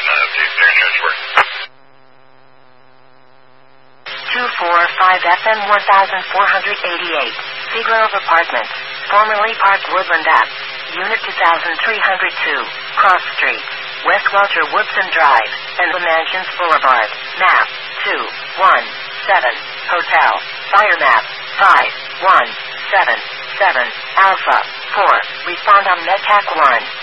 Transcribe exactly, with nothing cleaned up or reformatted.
uh, update their network. two forty-five F M one thousand four hundred eighty-eight, Seagrove Apartments, formerly Park Woodland Ave, Unit two thousand three hundred two, Cross Street, West Welcher Woodson Drive, and the Mansions Boulevard, map two one seven, Hotel, Fire map five one seven seven, Alpha four, respond on MedTac one.